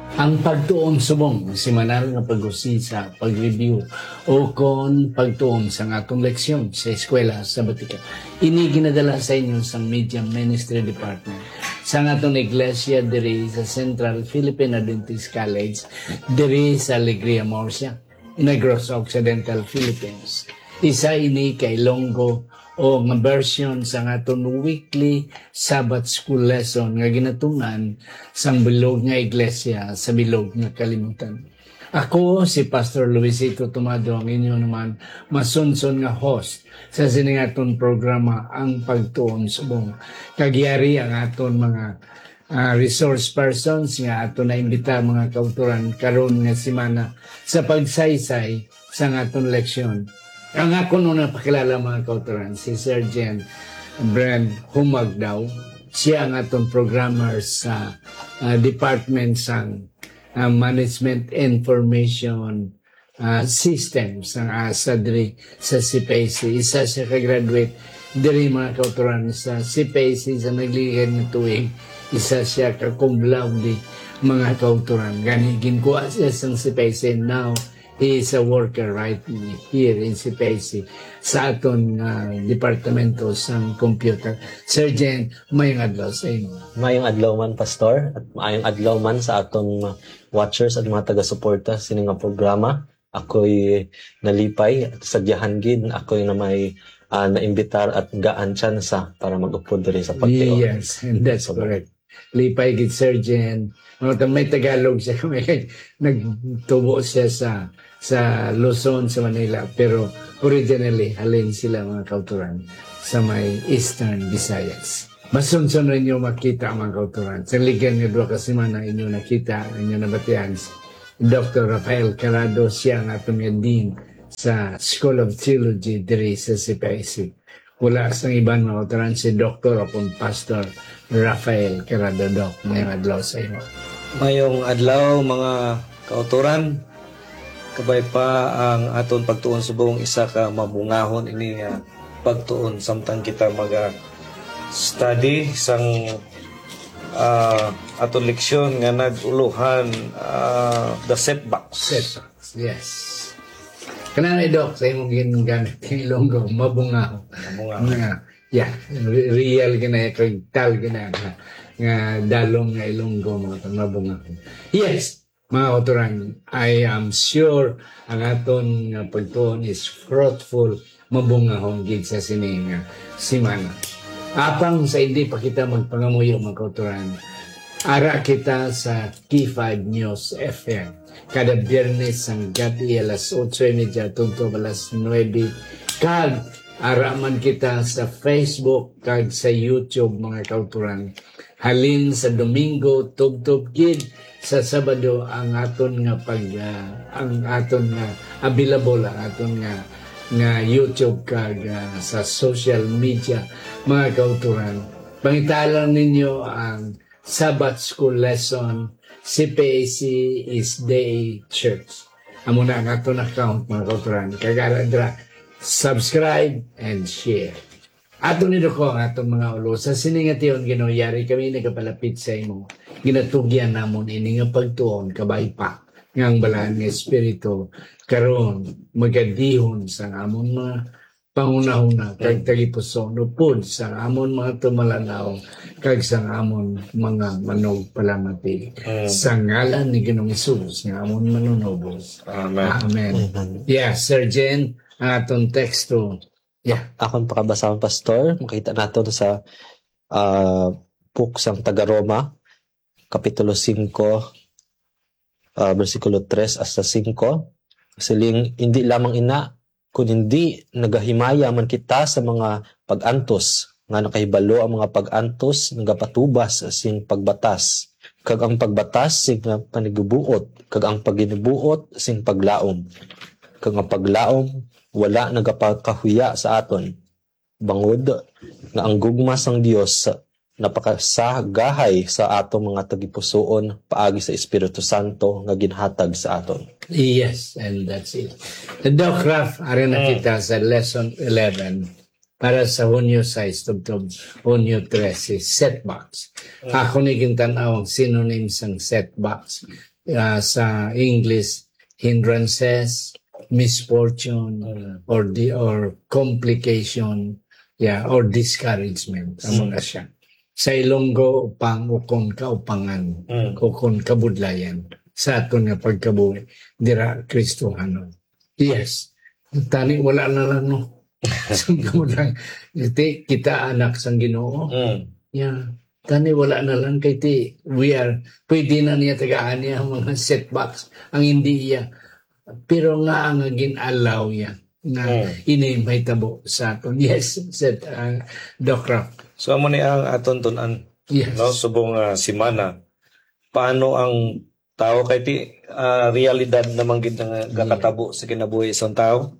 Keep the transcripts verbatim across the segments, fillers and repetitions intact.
Ang pagtuon subong, semanal nga pag-usisa, pag-review, o kon pagtuon sa atong leksyon sa eskwela sa Batika. Ini ginadala sa inyo sa Media Ministry Department sa atong iglesia diri sa Central Philippine Adventist College diri sa Alegria Murcia, Negros Occidental, Philippines. Isa ini kay Ilonggo o nga version sa aton weekly Sabbath School lesson nga ginatungan sa bilog nga iglesia sa bilog nga kalimutan. Ako si Pastor Luisito Tomado, ang inyo naman masunson nga host sa siningaton programa Ang Pagtuon Subong. Kagyari ang aton mga uh, resource persons nga aton na imbita mga kauturan karon nga semana sa pagsaysay sa aton leksyon. Ang ako nung napakilala mga kauturan, si Sergeant Brand Humagdaw. Siya ang atong programmer sa uh, Department sang uh, Management Information uh, System sang asa diri sa C P A C. Isa siya ka-graduate diri mga kauturan sa C P A C sa nagligan ng tuig. Isa siya ka-cum laude mga kauturan. Gani ginkuha siya sang C P A C now. He is a worker right here in C P A C sa aton uh, departamento sang computer. Sergeant, mayong adlaw sa inyo. Mayong adlaw man, Pastor, at mayong adlaw man sa aton watchers at mga taga-suporta sa nga programa. Ako'y nalipay at sadyahan gid. Ako'y na may uh, naimbitar at gaan tsansa para mag-upod rin sa pagtiyon. Yes, and that's so, correct. Lipay gid, Sergeant. May Tagalog siya kami. Nagtubo siya sa sa Luzon, sa Manila. Pero originally, halin sila mga kauturan sa may Eastern Visayas. Masunson rin nyo makita ang mga kauturan. Sa ligan nyo doon kasi man na inyo nakita, inyo nabatian, Doctor Rafael Carado, siya ang atong dean sa School of Theology diri sa C P A C. Wala sa ibang mga kauturan si Doctor apong Pastor Rafael Carado. Doc, mayong adlaw sa inyo. Mayong adlaw mga kauturan. Kabay pa ang aton pagtuon subong isa ka mabungahon ini uh, pagtuon samtang kita maga study sang uh, aton leksyon nga naguluhan uh, the setbacks. Setbacks, yes. Kanang Doc, sa imong ginagamit kay Ilonggo, mabungahon. Mabungahon. Nga, yeah, real gina kay tal gina nga, nga dalong nga Ilonggo mga mabungahon. Yes. Mga kauturan, I am sure ang aton nga pagtuon is fruitful, mabungahong gid sa sining nga semana. Apang sa hindi pa kita magpangamuyo mga kauturan, ara kita sa K five News F M. Kada Biyernes ang gabi alas otso y media tungtong alas nuwebe. Kag ara man kita sa Facebook kag sa YouTube mga kauturan. Halin sa Domingo tugtog gid sa Sabado ang aton nga pag uh, ang aton nga available ang aton nga nga YouTube kag uh, sa social media mga kauturan. Pangitalang ninyo ang Sabbath School lesson C P A C is Day Church. Amo na ang aton account mga kauturan. Kagara dra subscribe and share. Ato nito ko ang atong mga ulo. Sa siningation ginoyari kami nagapalapit sa imo. Ginatugyan namon ini nga pagtuon kabay pa. Ngang balaan nga espiritu karon magadihon sa amon mga pangunahuna kag tagipuson upod sa amon mga tumalanaw kag sa amon mga manog palamati. Mm. Sa ngalan ni Ginoong Hesus nga amon manunubos. Amen. Amen. Mm-hmm. Yeah, Sergeant, ang atong teksto. Yeah. Akong pakabasahon, Pastor. Makita nato sa uh, book sang Taga-Roma, Kapitulo five, uh, versikulo three hasta five. Siling, hindi lamang ina, kung hindi nagahimaya man kita sa mga pag-antos, nga nakahibalo ang mga pag-antos, nagapatubas sing pagbatas. Kag ang pagbatas sing panigubuot, kag ang paginibuot sing paglaom. Kag ang paglaom, wala nagapakahuya sa aton. Bangod nga ang gugma sang Dios napakasagahay sa atong mga tagipusoon paagi sa Espiritu Santo nga ginhatag sa aton. Yes, and that's it. The Doc Raf, ari na kita sa lesson eleven para sa Hunyo size tubtob Hunyo thirteen setbacks. Ako ni gintanaw ang synonym sang setbacks. uh, sa English, hindrances, misfortune, or the or complication, yeah, or discouragement. Amo na siya. Sa Ilonggo, upang ukon ka upangan, Mm. ukon kabudlayan. Sa aton nga pagkabuhi, dira Kristohano. Yes. Tani wala na lang no. Sangka lang. Iti, kita anak sang Ginoo. Mm. Yeah. Tani wala na lang kay ti we are pwede na niya tagaan niya ang mga setbacks ang hindi iya. Pero nga ang ginalaw niya na Mm. ini may tabo sa aton. Yes, said uh, Doc Rock. So amo ni ang aton tunan Yes. no subong uh, simana. Paano ang tao kay ti ah, realidad naman gid nga kakatabo sa kinabuhi isang tao?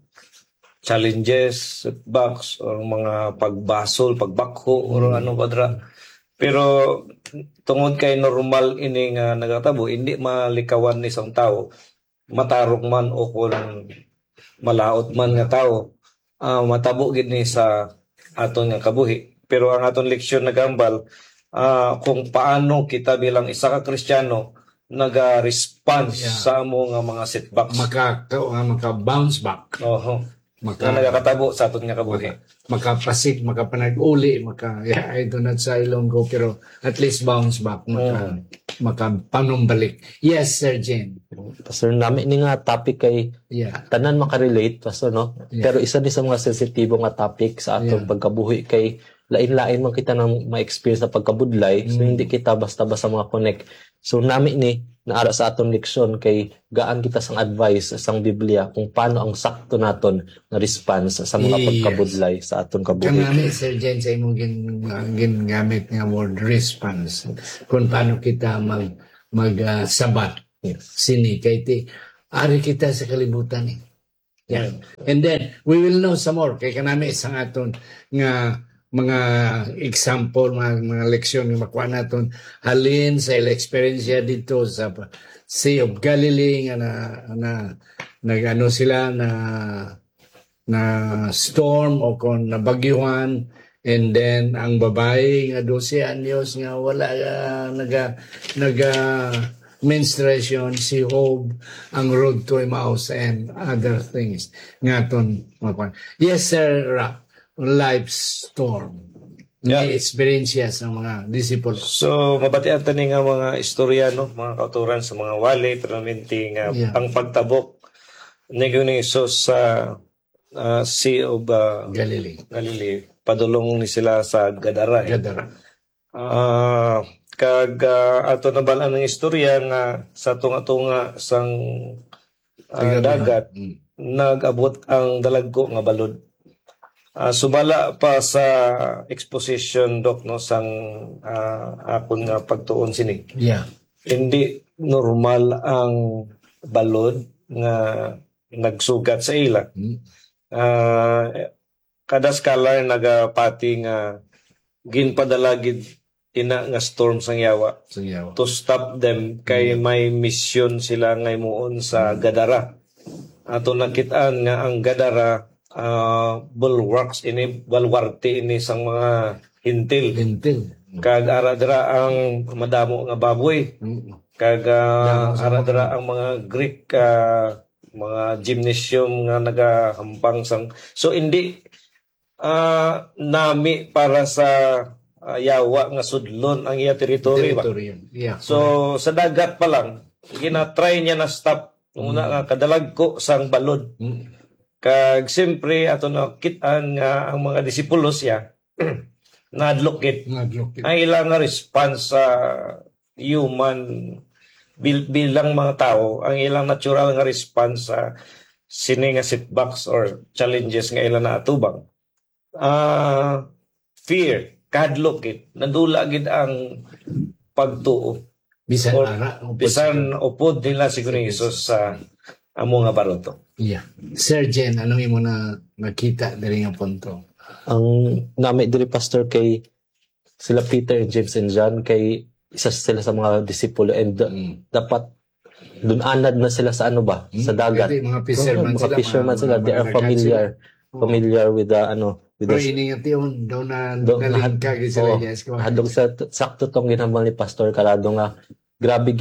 Challenges, setbacks, or mga pagbasol, pagbakho, or ano badra. Pero tungod kay normal ini nga nagatabo, hindi malikawan ni isang tao, matarong man o kung malaot man nga tao, ah, matabo gid ni sa aton nga kabuhi. Pero ang aton leksyon nagambal ah, kung paano kita bilang isa ka Kristiyano naga-response Yeah. sa amo nga mga setbacks. Maka, uh, maka bounce back. Oho. Maka, Na nagakatabo sa aton nga kabuhi. makapasik, makapanag-uli, maka, yeah, I do not sa Ilonggo, pero at least bounce back, maka, makapanumbalik. Yes, Sir Jen. Pastor, namin ni nga topic kay Yeah. tanan makarelate, Pastor, no? Yeah. Pero isa din sa mga sensitibo nga topic sa atong Yeah. pagkabuhi kay lain-lain man kita ng ma-experience na pagkabudlay, so Mm. hindi kita basta-basta mga connect. So nami ni naara sa atong leksyon kay gaan kita sang advice sang Biblia kung paano ang sakto naton na response sa mga Yes. pagkabudlay sa atong kabuhi. Kanami, Sir Jen, sa imong gin, uh, gingamit nga word response. Kung paano kita mag, mag uh, sabat. Yes. Sini, kay ti, ari kita sa kalibutan eh. Yeah. And then, we will know some more. Kay kanami, isang aton nga mga example, mga, mga leksyon nga makuha naton halin sa ila experience dito sa Sea of Galilee nga na, na nag-ano sila na na storm o kung nabagyuhan, and then ang babae nga twelve anyos nga wala uh, naga naga menstruation, si Job, ang road to Emmaus and other things nga ton makuha. Yes, Sir Ra, life storm. Yeah. May experience siya sa mga disciples. So, mabatian tani nga mga istorya, no? Mga kauturan sa mga wali, permanente nga Yeah. ang pagtabok ni ni Isus sa ah, Sea of ah, Galilee. Galilee. Padulong ni sila sa Gadara. Eh. Gadara. Ah, kag uh, ato nabalaan ng istorya nga sa tunga-tunga sang ah, dagat Mm. nag-abot ang dalagko nga balod. Ah, sumala pa sa exposition doc no sang ah, akon nga pagtuon sini. Yeah. Hindi normal ang balod nga nagsugat sa ila. Mm. Ah, kada scholar nagapati nga ginpadala gid ina nga storm sang yawa So, yeah. to stop them kay may mission sila ngay muon sa Gadara. Ato nakitaan nga ang Gadara uh, bulwarks ini balwarte ini sang mga hintil Lintil. kag ara dira ang madamo nga baboy Mm. kag uh, ara dira ang mga Greek uh, mga gymnasium nga nagahampang sang so hindi uh, nami para sa uh, yawa nga sudlon ang iya teritoryo ba. Territorium. Yeah. So sa dagat pa lang gina-try niya na stop una nga kadalag ko sang balod. Mm. Kag siyempre ato na kitaan nga ang mga disipulos ya nadlokit Nag-look. ang ilang nga response sa human bil- bilang mga tao ang ilang natural nga response sa sini nga setbacks or challenges nga ilang naatubang ah fear kadlokit nadula gid ang pagtuo Bisan or ara. o bisan upod nila siguro ni Jesus sa amo nga baroto. Yeah. Sir Jen, anong imo na nakita diri nga punto? Ang nami diri Pastor kay sila Peter and James and John kay isa sila sa mga disipulo and uh, Mm. dapat dun anad na sila sa ano ba sa dagat. Kasi mga fisherman mga sila. fisherman mga- sila, mga they are nagagat familiar sila. Oo. familiar with the ano with Pero the ini nga tiyon daw na Do- nalingkag sila Oo. yes ko. hadong sa sakto tong ginambal ni Pastor Kalado nga grabe gid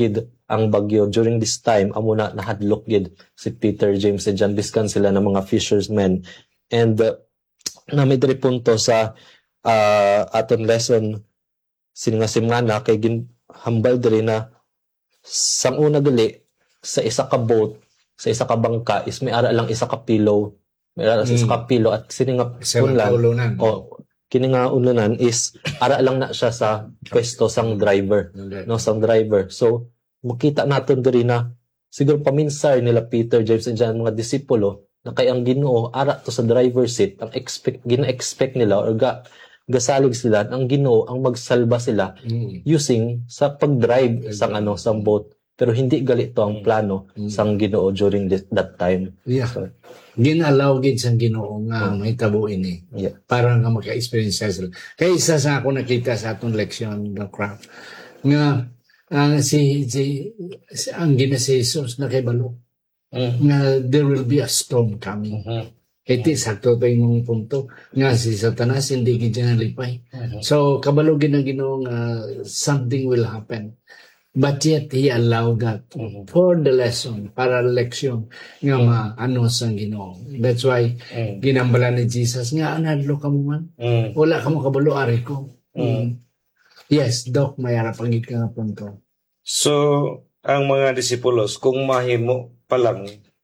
ang bagyo during this time amo na nahadlok gid si Peter, James and John biskan sila ng mga fishermen. And uh, na may diri punto sa uh, aton lesson sini nga semana kay ginhambal diri na sang una gali sa isa ka boat, sa isa ka bangka is may ara lang isa ka pillow, may ara sa isa ka pillow at sini nga Sa mga ulunan. o kini nga unanan is ara lang na siya sa pwesto sang driver, no, sang driver. So makita naton diri na siguro paminsar nila Peter, James and John mga disipulo na kay ang Ginoo ara to sa driver seat, ang expect gina-expect nila or ga gasalig sila ang Ginoo ang magsalba sila Mm. using sa pag-drive sang ano sang boat, pero hindi gali to ang plano sang Ginoo during this, that time. Yeah. So, Ginalaw gid sang Ginoo nga mahitabo ini. yeah. Para nga maka-experience sila. Kaya isa sa ako nakita sa atong leksyon ng craft nga ang si, si, si ang gina si Jesus nakibalo Mm. nga there will be a storm coming. Mhm. Iti sakto pa yung punto nga si Satanas hindi gid niya nalipay. Mhm. So kabalo gid ang Ginoo nga something will happen. But yet he allowed that Mhm. for the lesson, para leksyon nga maano sang Ginoo. That's why Mm. ginambala ni Jesus nga anadlo ka mo man. Mm. Wala ka mo kabalo ari ko. Mm. Yes, Doc, may arapagit ka nga punto. So, ang mga disipulos, kung mahimo pa lang,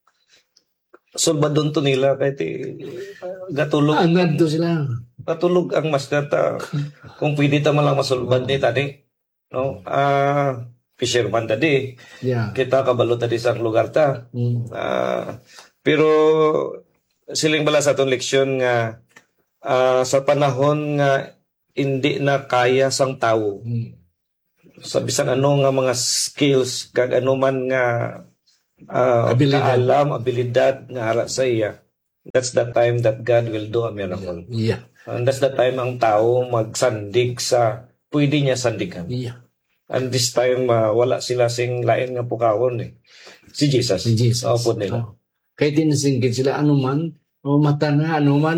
sulbadon to nila, kahit eh, gatulog, Anad to sila. gatulog ang master ta. Kung pwede ta malang masulbad ni tani, no? Ah, fisherman tadi, Yeah. kita kabalo tadi sa lugar ta. Mm. Ah, pero siling bala sa atong leksyon nga ah, sa panahon nga hindi na kaya sang tawo Mm. sa bisan ano nga mga skills kag ano man nga ah, Abilidad. kaalam, abilidad nga ara sa iya, that's the time that God will do a miracle. Yeah. And that's the time ang tao magsandig sa pwede niya sandigan. Yeah. And this time ah, wala sila sing lain nga pukawon eh. Si Jesus. Si Jesus. Opo nila. Oh. Kaya tinasinggit sila, ano man, o mata na, ano man,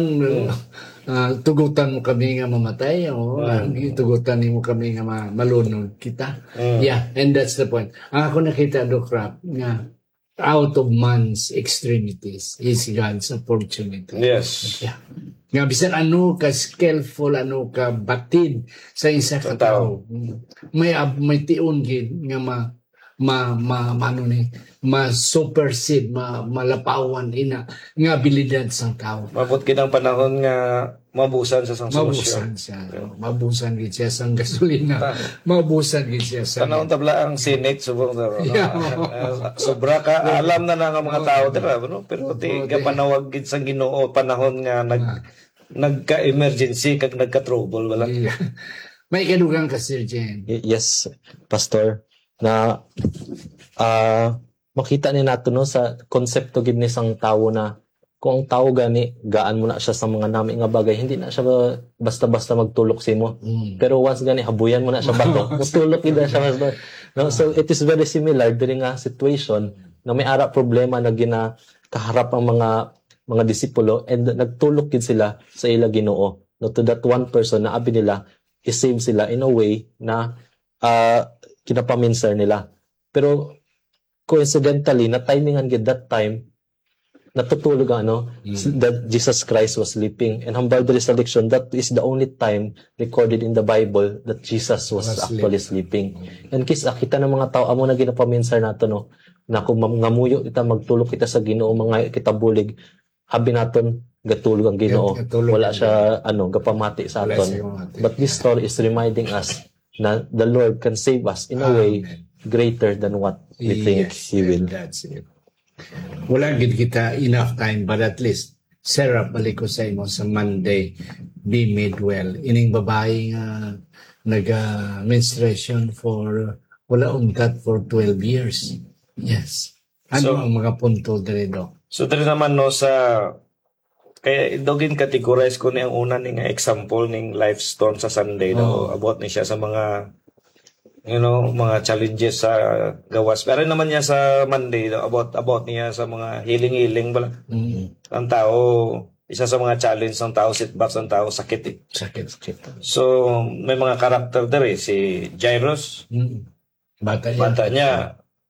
ah, tugutan mo kami nga mamatay, o ah, tugutan mo kami nga ma- malunod kita. Mm. Yeah, and that's the point. Ang ako nakita, Doc Rap, nga out of man's extremities is God's opportunity. Yes. Yeah. Nga bisan ano ka skillful, ano ka batid sa isa ka Sa tao. tao. Mm. May ab- may tiun gid nga ma ma ma ma- ano ni ma supersede ma malapawan ina nga abilidad sang tao. Mabot kinang panahon nga mabusan sa sang Mabusan solusyon. siya. Mabusan gid siya sang gasolina. Mabusan gid siya sa Panahon tabla ang Senate subong no. Yeah. Ah, sobra ka alam na na nga mga tao dira no, pero ti ka panawag gid sang Ginoo panahon nga nag nagka-emergency kag nagka-trouble wala. Yeah. May kadugang ka, Sir Jen. Y- yes, Pastor, na ah makita ni nato no sa konsepto gid ni sang tawo na kung ang tawo gani gaan mo na siya sa mga nami nga bagay, hindi na siya ba- basta-basta magtulok simo. Mm. Pero once gani habuyan mo na siya bato, mutulok gid na siya mas ba- no? So it is very similar diri nga situation na may ara problema na gina kaharap ang mga mga disipulo and nagtulok gid sila sa ila Ginoo. No, to that one person na abi nila i-save sila in a way na ah kinapaminsar nila. Pero coincidentally, na timingan gid that time, natutulog ang ano, that Jesus Christ was sleeping. And hambal diri sa leksyon, that is the only time recorded in the Bible that Jesus was, Was actually sleeping. And kisa kita ng mga tao amo na ginapaminsar nato no, na kung mam- ngamuyo kita magtulog kita sa Ginoo, mga kita bulig, habi naton gatulog ang Ginoo. Gatulog. Wala siya ano, gapamati sa Wala aton. siya gapamati. But this story is reminding us na the Lord can save us in a way Amen. greater than what we think Yes, He will. That's it. Wala gid kita enough time, but at least Sarah, balik ko sa imo sa Monday, be made well. Ining babae nga nag-menstruation for uh, wala umtat for twelve years. Yes. Ano So- ang mga punto diri do? So diri naman no sa kaya dogin categorize ko ni ang una ni nga example ning life storm sa Sunday no, about ni siya sa mga you know mga challenges sa gawas. Pero naman niya sa Monday no, about about niya sa mga healing-healing bala. Mm, Ang tao isa sa mga challenge ng tao setbacks ng tao sakit eh. sakit, sakit. So may mga karakter dere si Jairus, Mm. Bata yan. bata niya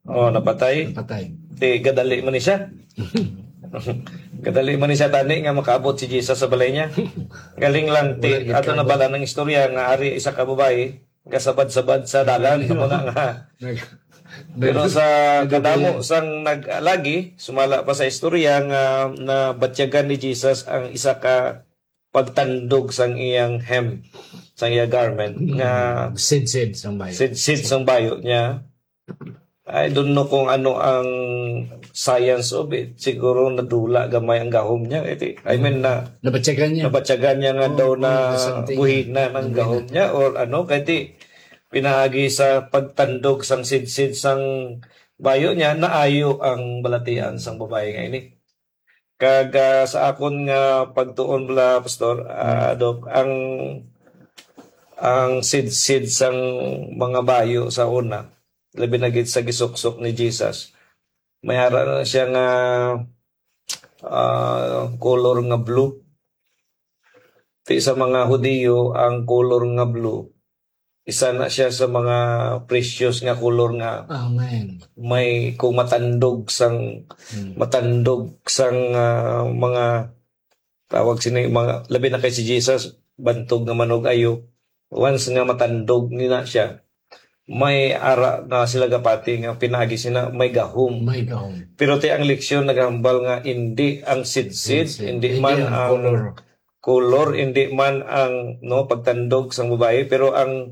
Oh, napatay. Patay. Ti gadali man ni siya. Gadali man ni siya tani nga makaabot si Jesus sa balay niya. Galing lang ti ato na bala ng istorya nga ari isa ka babae kasabad-sabad sa dalan mga nga. Pero sa kadamo sang naglagi sumala pa sa istorya nga na batyagan ni Jesus ang isa ka pagtandog sang iyang hem, sang iyang garment nga Sid-sid sa bayo. sid-sid sang bayo niya. I don't know kung ano ang science of it. Siguro nadula gamay ang gahom niya. I mean na Nabatsagan niya. nabatsagan niya nga Oh, daw na oh, something. buhin na ng gahom niya or ano. Kaya pinahagi sa pagtandog sang sid-sid sang bayo niya naayo ang balatian sang babae nga ini. Kag ah, sa akon nga pagtuon bala pastor, ah, Doc, ang ang sid-sid sang mga bayo sa una labi na gid sa gisuksok ni Jesus. May hara na siya nga ah, color nga blue. Ti sa mga Hudiyo ang color nga blue isa na siya sa mga precious nga color nga Amen. may kung matandog sang matandog sang ah, mga tawag sini mga labi na kay si Jesus bantog nga manog ayo once nga matandog nina siya may ara na sila gapati nga pinagi sina may gahom. My God. Pero ti ang leksyon naghambal nga hindi ang sid-sid, Sid-sid. hindi Hindi man ang ang color. color, hindi man ang no pagtandog sang babae, pero ang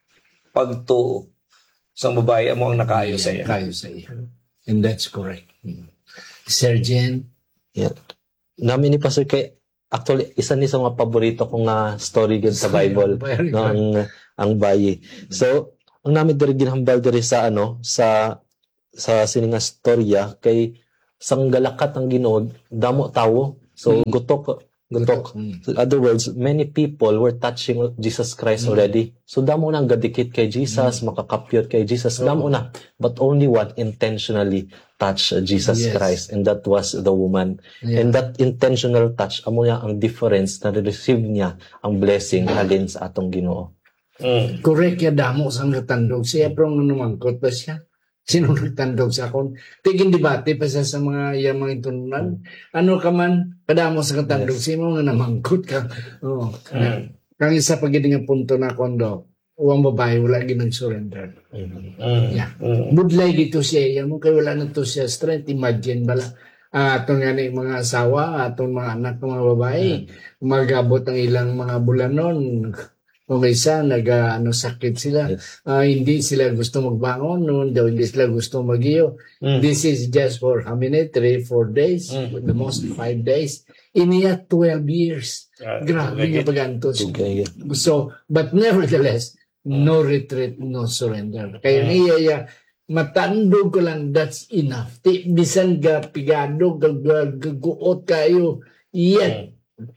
pagtuo sang babae amo ang nakaayo sa iya. Kayo sa iyo. And that's correct. Mm. Sergeant, Yeah. Namin ni Pastor kay actually isa ni sa mga paborito kong nga story gid sa Bible Very no, good. ang ang bayi. So ang namin diri ginhambal diri sa ano sa sa sininga storya kay sang galakat ang Ginoo damo tawo. So gutok gutok. Mm. In other words, many people were touching Jesus Christ already. So damo na ang gadikit kay Jesus, makakapyot kay Jesus. Damo na. But only one intentionally touched Jesus Yes. Christ, and that was the woman. Yeah. And that intentional touch, amo niya ang difference na receive niya ang blessing halin sa atong Ginoo. Mm. Correct ya damo sang natandog siya pero nga numangkot pa siya. Sino nagtandog sa akon? Tigin debate pa siya sa mga iya mga itununan. Ano ka man, kadamo sa katandog siya mo nga namangkot ka. Oo. Mm. Kang isa pa gid nga punto na kondo. Uwang babae wala gid nag-surrender. Mm. Yeah. Mm. Budlay dito siya, yan mo kay wala na to siya strength. Imagine bala. Ah, atong nga ni mga asawa, atong mga anak ng mga babae, magabot ang ilang mga bulanon. Kung isa, nag, ah, ano, sakit sila. Yes. Ah, hindi sila gusto magbangon noon, daw hindi sila gusto mag-iyo. Mm. This is just for how many? Three, four days? Mm. The most five days. Iniya twelve years. Ah, Grabe okay. nga pagantos. Okay. So, but nevertheless, no retreat, no surrender. Kaya Mm. niya, ya, matandog ko lang, that's enough. Ti, bisan ga pigado, gaguot kayo, yet,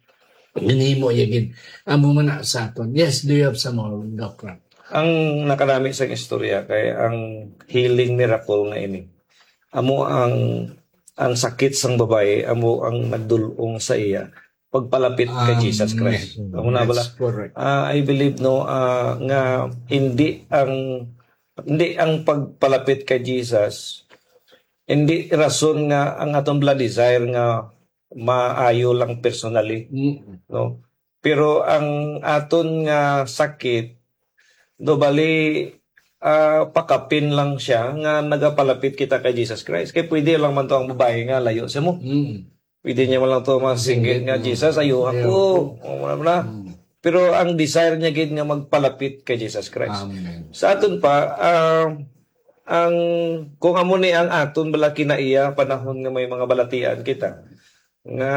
hinimo yagin. Amo man na sa aton. Yes, do you have some more, Doctor? Ang nakarami sa istorya kay ang healing miracle nga ini. Amo ang ang sakit sang babae, amo ang nagdulong sa iya pagpalapit kay Um, Jesus Christ. Amo na bala. That's correct. Ah, I believe no ah, nga hindi ang hindi ang pagpalapit kay Jesus hindi rason nga ang atong blood desire nga maayo lang personally, Mm. no? Pero ang aton nga sakit do bali ah, pakapin lang siya nga nagapalapit kita kay Jesus Christ. Kay pwede lang man to ang babae nga layo sa mo. Mm. Pwede niya man lang to masingit nga Jesus ayo ako. O, wala mo na. Pero ang desire niya gid nga magpalapit kay Jesus Christ. Amen. Sa aton pa ah, ang kung amo ni ang aton bala kinaiya panahon nga may mga balatian kita nga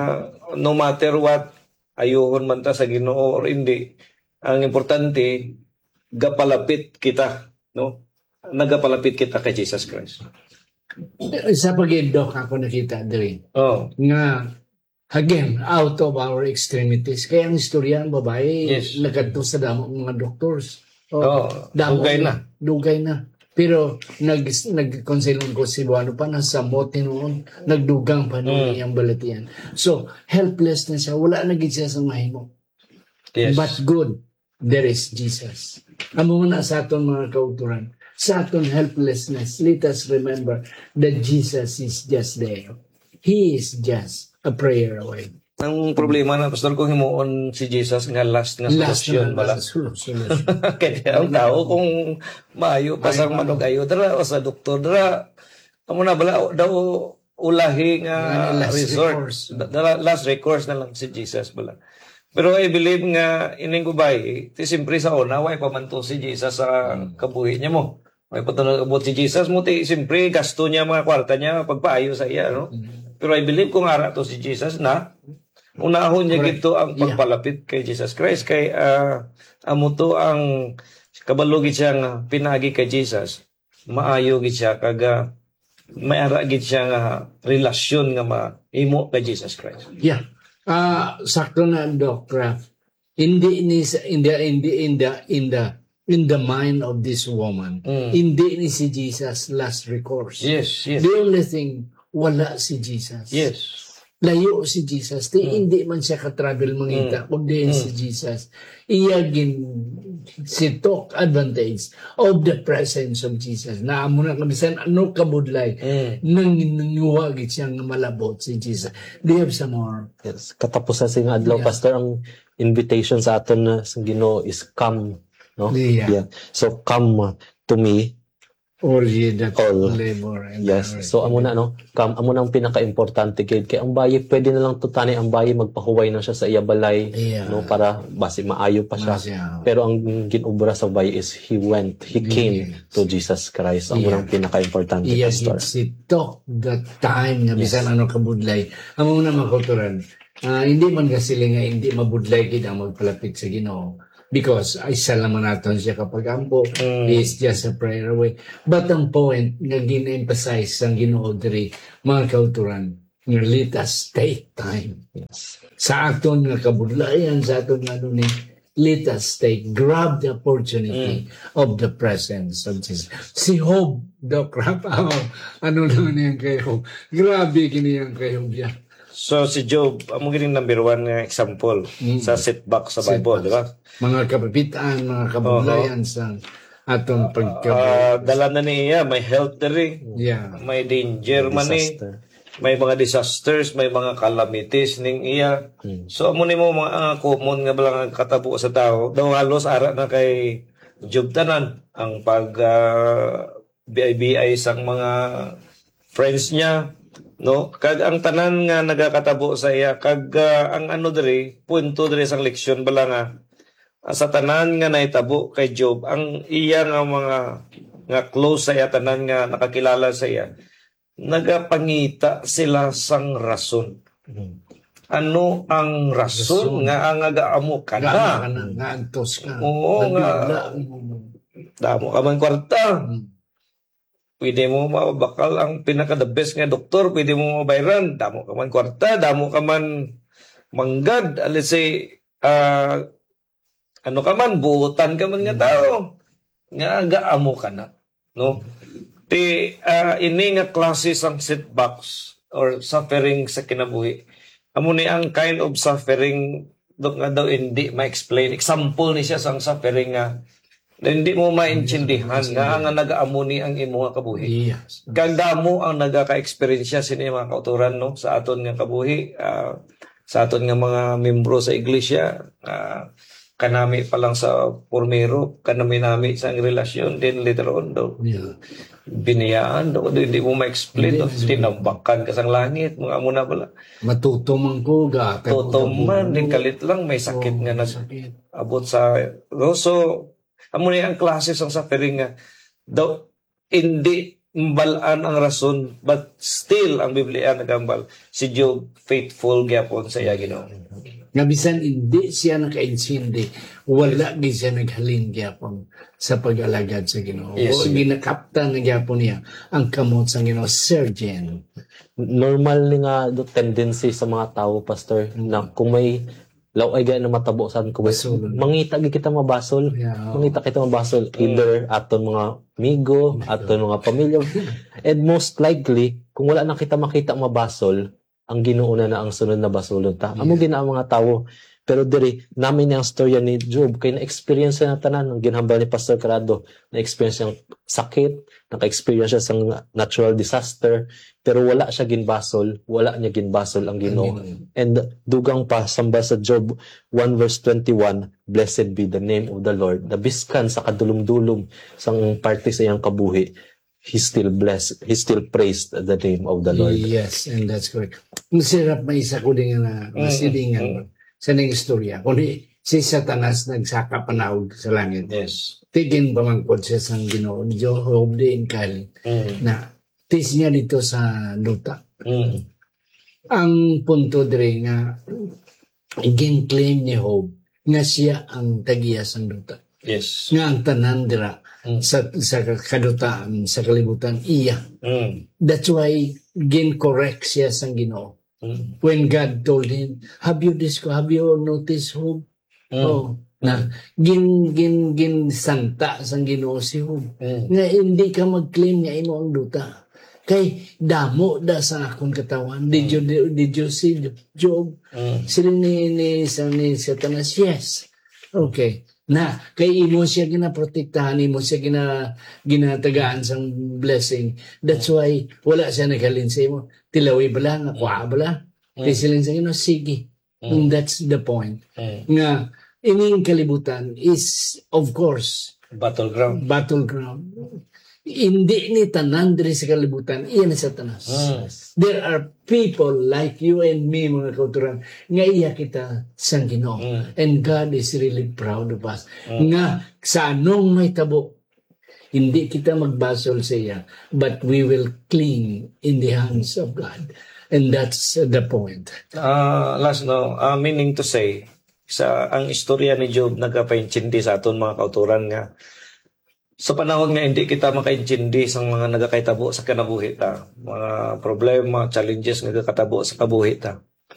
no matter what ayohon man ta sa Ginoo or hindi, ang importante gapalapit kita, no? Nagapalapit kita kay Jesus Christ. Sa pag-idok ako nakita diri Oh. nga again out of our extremities kaya ang istorya ng babae Yes. nagkadto sa damo ng mga doctors. Oh, damo dugay na. Dugay na. Pero nag nag-consilon ko si Buano pa nasa mote noon, nagdugang pa noon Mm. iyang balatian. So helpless na siya, wala na gid siya sa mahimo. Yes. But good, there is Jesus. Amo na sa aton mga kauturan. sa aton helplessness, let us remember that Jesus is just there. He is just a prayer away. Ang problema na, Pastor, kung himuon si Jesus nga last nga Last solusyon na bala. last solution. Kaya ang tao kung maayo pa sa manog ayo dara o sa doktor dara amo na bala daw ulahi nga Last resort recourse. dara last recourse na lang si Jesus bala. Pero I believe nga ining gubay ti simpre sa una way pamanto si Jesus sa kabuhi niya mo. May patunog abot si Jesus mo ti simpre gasto niya mga kwarta niya pagpaayo sa iya no. Pero I believe kung ara to si Jesus na unahon niya Correct. gito ang pagpalapit kay Jesus Christ kay ah, amo to ang kabalo gid siya nga pinagi kay Jesus maayo gid siya kaga may ara gid siya nga relasyon nga mahimo kay Jesus Christ. Yeah. Ah, sakto na Doc Kraft. Hindi ni sa- in the in the in the in the in the mind of this woman. Mm. Hindi ni si Jesus last recourse. Yes, yes. The only thing, wala si Jesus. Yes. Layo si Jesus. Di hindi man siya ka-travel mangita, kundi si Jesus. Iyagin si talk advantage of the presence of Jesus. Naamo na kamisan ano kabudlay Mm. nang nangyuwagit siyang malabot si Jesus. Do you have some more? Yes. Katapusan sa nga adlaw, Yeah. Pastor, ang invitation sa aton na sa Ginoo is come, no? Yeah. So come uh, to me. Or ye that All. labor. And Yes. So amo na no, come amo na ang pinaka-importante kay kay ang bayi pwede na lang tutani ang bayi magpahuway na siya sa iya balay, Yeah. no, para basi maayo pa siya. Masya. Pero ang ginubra sa bayi is he went, he came Yes. to Jesus Christ. Amo Yeah. na ang pinaka-importante, Iya Pastor. gid si talk the time nga bisan ano kabudlay. Amo na makulturan. Ah, hindi man nga sila nga hindi mabudlay gid ang magpalapit sa Ginoo. Because ay salaman naton siya kapag ampo Mm. is just a prayer away. But ang point nga gin-emphasize ang Ginoo diri mga kauturan nga let us take time. Yes. Sa aton nga kabudlayan sa aton nga ano ni let us take grab the opportunity of the presence of Jesus. Si Job, the crap out. Ano naman yan kayo? Grabe kini yan kayo biya. So si Job amo gid number one nga example sa setback sa Bible, di ba? Mga kapapitan, mga kabudlayan sa atong pagka... Ah, dala na niya may health diri, yeah. may danger man ni. Disaster. May mga disasters, may mga calamities ning iya. So amo nimo mga uh, common nga bala nga katabo sa tao. Daw halos ara na kay Job tanan ang pag uh, B I B I sang mga friends niya, no? Kag ang tanan nga nagakatabo sa iya kag uh, ang ano diri, punto diri sang leksyon bala nga uh, sa tanan nga naitabo kay Job, ang iya nga mga nga close sa iya tanan nga nakakilala sa iya nagapangita sila sang rason. Ano ang rason Rason. nga ang agaamo ka Nga ka na? na, nga antos ka. Oo nga. Nabigla. Damo ka man kwarta. Mm. Pwede mo mabakal ang pinaka the best nga doktor, pwede mo mabayran. Damo ka man kwarta, damo ka man manggad. Ah, let's say, ah, ano ka man, buutan ka man nga tao. Nga agaamo ka na. No? Ti ah, ini nga klase sang setbacks or suffering sa kinabuhi. Amo ni ang kind of suffering do nga daw hindi ma-explain. Example ni siya sang suffering nga na hindi mo maintindihan nga nga nagaamo ni ang imo nga kabuhi. Yes. Ganda mo ang nagaka-experience sini mga kauturan no sa aton nga kabuhi, ah, sa aton nga mga membro sa iglesia, ah, kanami pa lang sa pormero, kanami nami sa relasyon din later on daw Yeah. biniyaan daw hindi mo ma-explain daw tinabakan ka sang langit mga amo na pala Matutumang ko ga. totoman din kalit lang may sakit nga Sakit. nag-abot sa no? So amo ni ang klase sang suffering nga daw hindi mbalaan ang rason but still ang Biblia nagambal si Job faithful gyapon sa iya Ginoo. Nga bisan hindi siya naka-insindi, wala gid siya naghalin gyapon sa pag-alagad sa Ginoo. Yes, O sir. ginakaptan na gyapon niya ang kamot sa Ginoo, surgeon. Normal ni nga do tendency sa mga tao, Pastor, na kung may law ay gaya na matabo saan ko Basol. mangita gid kita mabasol. Yeah. Mangita kita mabasol either aton mga amigo, aton mga pamilya. And most likely, kung wala na kita makita mabasol, ang Ginoo na na ang sunod na basulon ta. Amo gina ang mga tawo Pero diri namin ang storya ni Job kay na-experience na tanan ng ginhambal ni Pastor Carado, na-experience ang sakit, naka-experience siya sang natural disaster, pero wala siya ginbasol, wala niya ginbasol ang Ginoo. And dugang pa samba sa Job one verse twenty-one, blessed be the name of the Lord. Nabiskan sa kadulom-dulom sang parte sa iyang kabuhi, he still blessed, he still praised the name of the Lord. Yes, and that's correct. Masirap may isa ko din na masidingan sa nang istorya. Kundi si Satanas nagsaka panahog sa langit. Yes. Tigin pa man kod siya sang Ginoo. Job din kal Mm. na tis niya dito sa luta. Mm. Ang punto dire nga gin-claim ni Job nga siya ang tagiya sang luta. Yes. Nga ang tanan dira Mm. sa sa kadutaan, sa kalibutan iya. Mm. That's why gin-correct siya sang Ginoo. Mm. When God told him, have you this, have you noticed Job? Mm. Oh, na gin gin gin santa sang Ginoo si Job. Mm. Nga hindi ka mag-claim nga imo ang duta. Kay damo da sa akong katawan. Did you did you see Job? Mm. Sila ni ni sa ni Satanas, yes. Okay. Na kay imo siya ginaprotektahan, imo siya gina ginatagaan sang blessing. That's why wala siya naghalin sa imo. Tilawi bala nga kuha bala. Kay sila sa Ginoo, sige. And that's the point. Mm. Nga ining kalibutan is of course Battleground. battleground. Hindi ni tanan diri sa kalibutan iyan sa Satanas. Mm. There are people like you and me, mga kauturan, nga iya kita sang Ginoo. Mm. And God is really proud of us. Nga sa anong may tabo, hindi kita magbasol sa iya, but we will cling in the hands of God. And that's uh, the point. Ah, last no, ah, meaning to say, sa ang istorya ni Job nagapaintindi sa aton mga kauturan nga sa panahon nga hindi kita makaintindi sa mga nagakaitabo sa kinabuhi ta, mga problema, challenges nga nagakatabo sa kabuhi ta.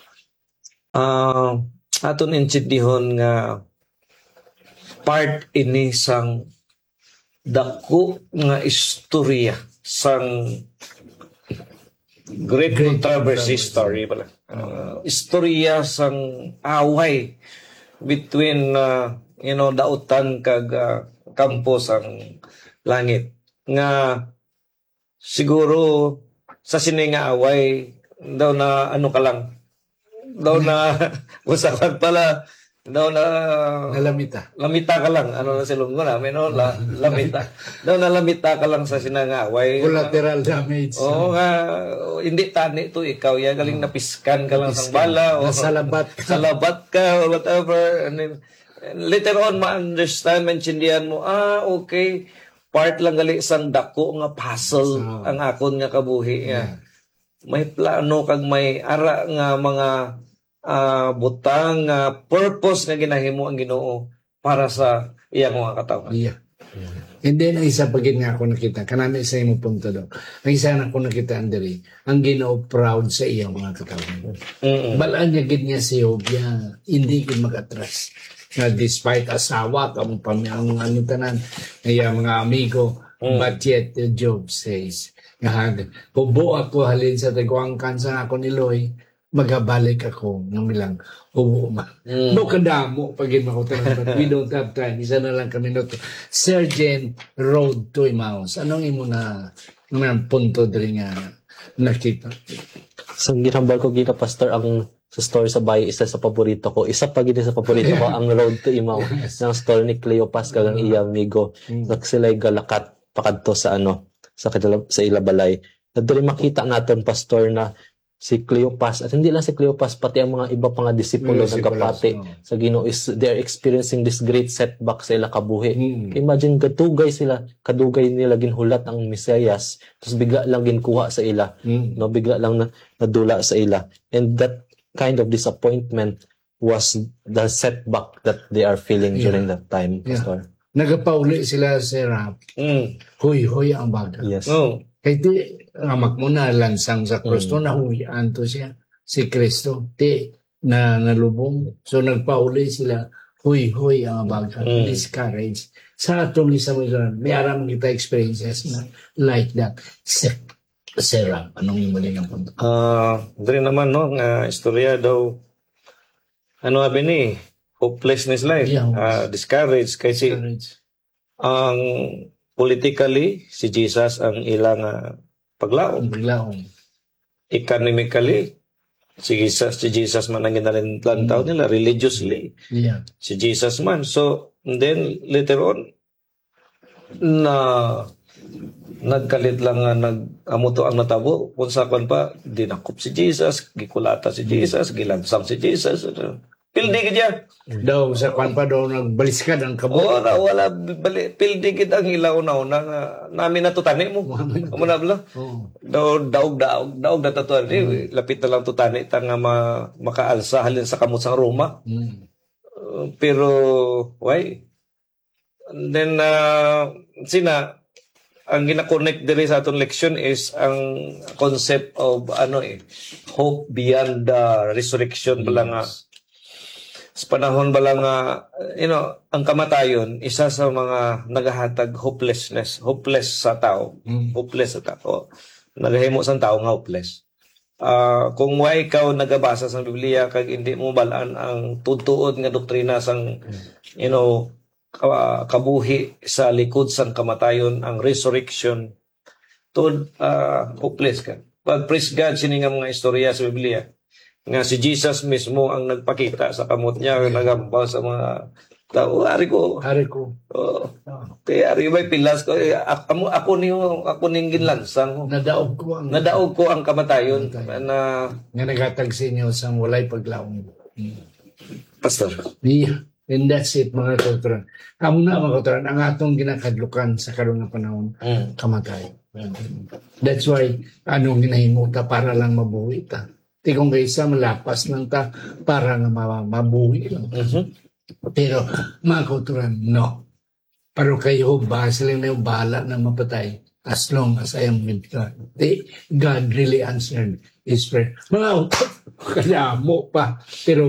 Ah, aton intindihon nga part ini sang dako nga istorya sang Great Great Controversy Controversy. story pala. Uh, istorya sang away between uh, you know dautan kag uh, kampo sang langit nga siguro sa sini nga away daw na ano ka lang daw na usapan pala daw na Nalamita. lamita ka lang ano na silong ko namin no la, lamita daw na lamita ka lang sa sinangaway Collateral damage. oo nga hindi tani to ikaw ya galing napiskan ka lang sang bala o Nasalabat ka. salabat ka or whatever and then later on ma-understand maintindihan mo ah okay part lang gali sang dako nga puzzle So, ang akon nga kabuhi nga may plano kag may ara nga mga ah, butang nga purpose nga ginahimo ang Ginoo para sa iyang mga katawan. Yeah. And then, ang isa pagin nga ako nakita, kanami sa imo punto daw. Ang isa na ako nakita, Andre, ang Ginoo proud sa iyang mga katawan. Mm. Balaan niya gid niya si Job, ya, hindi gid mag-atras. Na despite asawa, kang pamiyang ano tanan, iya mga amigo, but yet uh, Job says, nga, hubo ako halin sa tagwangkan sa ako ni Loy, magabalik ako ng milang hubo ma. Mm. No kadamo pag makutan but we don't have time. Isa na lang kami no to. Sergeant Road to Emmaus. Anong imo na ng punto diri nga nakita? Sa ginhambal ko gina pastor ang sa story sa bahay isa sa paborito ko. Isa pa gid sa paborito ko ang Road to Emmaus ng story ni Cleopas kag ang iyang amigo. Nak sila'y galakat pakadto sa ano sa kadala, sa ilabalay. Nadiri makita naton pastor na si Cleopas at hindi lang si Cleopas pati ang mga iba pang disipulo Mga ng kapati disipulos, sa Ginoo is they're experiencing this great setback sa ila kabuhi. Mm. Imagine kadugay sila, kadugay nila ginhulat ang Mesiyas, tapos bigla lang ginkuha sa ila, Mm. no bigla lang na, nadula sa ila. And that kind of disappointment was the setback that they are feeling Yeah. during that time, Yeah. pastor. Nagapauli sila sa rap. Mm. Huy-huy ang baga. Yes. Oh. Kaya ti, amak mo na lansang sa Kristo, Mm. nahuyan to siya. Si Kristo, ti, na nalubong. So nagpauli sila, huy-huy ang baga. Mm. Discourage. Sa atong isa mo yun, may aram kita experiences na like that. Se- Sarah, anong muli ang punto? Ah, diri naman no nga istorya daw ano sabi ni, hopelessness life, Yeah. ah, discouraged, kasi Courage. ang politically, si Jesus ang ilang ah, paglaom. Ang biglaon. Economically, si Jesus, si Jesus man ang ginalantaw nila. Religiously, Yeah. si Jesus man. So, and then later on, na nagkalit lang nga nag-amuto ang natabo. Kung sa kwan pa, dinakop si Jesus, gikulata si Jesus, gilansam si Jesus. Pildi ka dyan. Daw, sa kwan pa daw, nagbaliskad ang kabo. Oo, na, wala, bali, pildi kita ang ilaw na una nga namin natutani mo. Amo na bala. Oh. Daw, daog, daog, daog na tatuan. Eh, lapit na lang tutani ta nga ma, makaalsa halin sa kamot sa Roma. Mm. Uh, pero, why? And then, uh, sina, ang gina-connect diri sa atong leksyon is ang concept of ano eh, hope beyond the resurrection bala nga. Sa panahon bala nga, you know, ang kamatayon, isa sa mga nagahatag hopelessness, hopeless sa tao, Mm. hopeless sa tao. Nagahimo sa tao nga hopeless. Ah, kung why ikaw nagabasa sa Biblia kag hindi mo balaan ang tutuod nga doktrina sang, you know, ka- kabuhi sa likod sang kamatayon, ang resurrection, to uh, hopeless ka. But praise God, sini nga mga istorya sa Biblia nga si Jesus mismo ang nagpakita sa kamot niya, nagambal sa mga tao. Ari ko, Hari ko. oh, kaya ari may pilas ko, eh, ako, ako niyo, ako ning ginlansang. Nadaog ko ang Nadaog ko ang kamatayon na nga nagatag sa inyo sang walay paglaom. Mm. pastor. Yeah. And that's it, mga kauturan. Amo na, mga kauturan, ang atong ginakadlukan sa karon nga panahon, Mm. kamatay. That's why, anong ginahimo ta para lang mabuhi ta. Di kung kaysa malapas lang ta para nga ma- mabuhi lang. Mhm. Pero, mga kauturan, no. Pero kayo, base lang na yung bahala na mapatay as long as I am with God. Di, God really answered his prayer. Mga kauturan, kaya mo pa. Pero,